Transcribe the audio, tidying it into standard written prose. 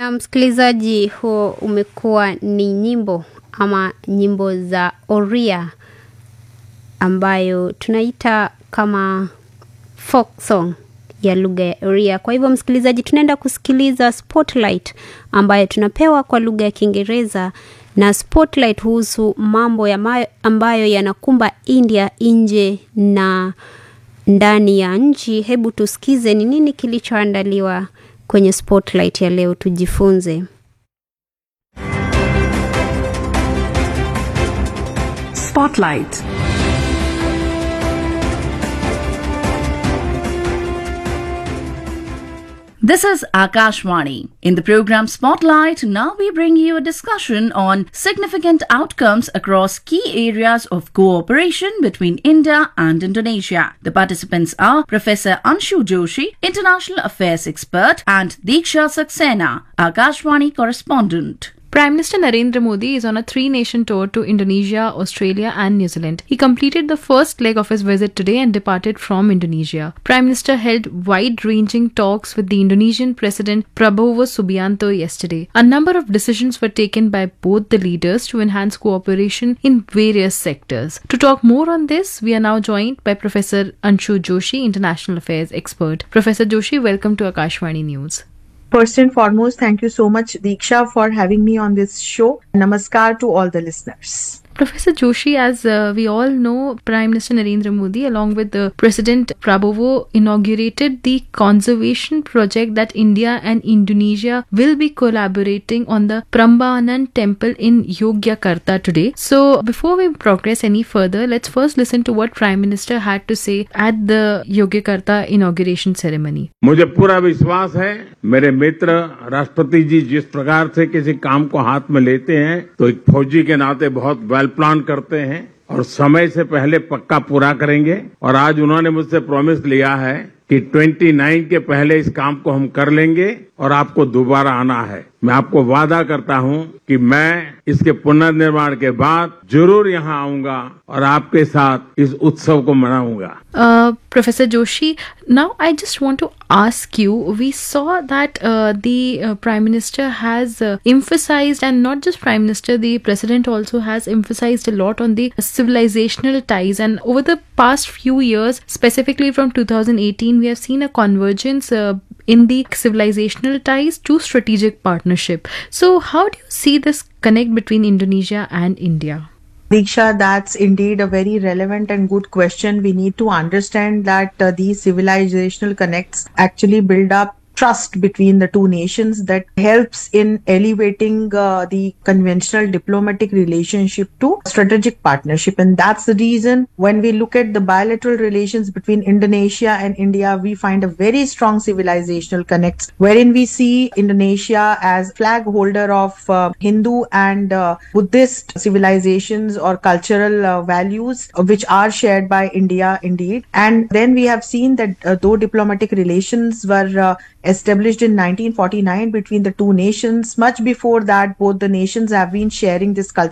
Na msikilizaji, huo umekuwa ni nyimbo ama nyimbo za Oria ambayo tunaita kama folk song ya lugha ya Oria. Kwa hivyo msikilizaji, tunaenda kusikiliza Spotlight ambayo tunapewa kwa lugha ya Kiingereza, na Spotlight huhusu mambo ambayo yanakumba India nje na ndani ya nchi. Hebu tusikize ni nini kilichoandaliwa kwenye Spotlight ya leo, tujifunze. Spotlight. This is Akashvani. In the program Spotlight, now we bring you a discussion on significant outcomes across key areas of cooperation between India and Indonesia. The participants are Professor Anshu Joshi, International Affairs Expert, and Diksha Saxena, Akashvani Correspondent. Prime Minister Narendra Modi is on a 3-nation tour to Indonesia, Australia and New Zealand. He completed the first leg of his visit today and departed from Indonesia. Prime Minister held wide-ranging talks with the Indonesian President Prabowo Subianto yesterday. A number of decisions were taken by both the leaders to enhance cooperation in various sectors. To talk more on this, we are now joined by Professor Anshu Joshi, International Affairs Expert. Professor Joshi, welcome to Akashvani News. First and foremost, thank you so much, Diksha, for having me on this show. Namaskar to all the listeners. Professor Joshi, as we all know, Prime Minister Narendra Modi along with President Prabowo inaugurated the conservation project that India and Indonesia will be collaborating on the Prambanan temple in Yogyakarta today. So before we progress any further, let's first listen to what Prime Minister had to say at the Yogyakarta inauguration ceremony. मुझे पूरा विश्वास है मेरे मित्र राष्ट्रपति जी जिस प्रकार से किसी काम को हाथ में लेते हैं तो एक फौजी के नाते बहुत वेल प्लान करते हैं और समय से पहले पक्का पूरा करेंगे। और आज उन्होंने मुझसे प्रॉमिस लिया है कि 29 के पहले इस काम को हम कर लेंगे और आपको दोबारा आना है। मैं आपको वादा करता हूं कि मैं इसके पुनर्निर्माण के बाद जरूर यहां आऊंगा और आपके साथ इस उत्सव को मनाऊंगा। Professor Joshi, now I just want to ask you, we saw that the Prime Minister has emphasized, and not just Prime Minister, the President also has emphasized a lot on the civilizational ties, and over the past few years, specifically from 2018, we have seen a convergence in the civilizational ties to strategic partnership. So how do you see this connect between Indonesia and India? Diksha, that's indeed a very relevant and good question. We need to understand that these civilizational connects actually build up trust between the two nations that helps in elevating the conventional diplomatic relationship to strategic partnership. And that's the reason when we look at the bilateral relations between Indonesia and India, we find a very strong civilizational connects wherein we see Indonesia as flag holder of Hindu and Buddhist civilizations or cultural values which are shared by India indeed. And then we have seen that though diplomatic relations were established in 1949 between the two nations, much before that both the nations have been sharing this cultural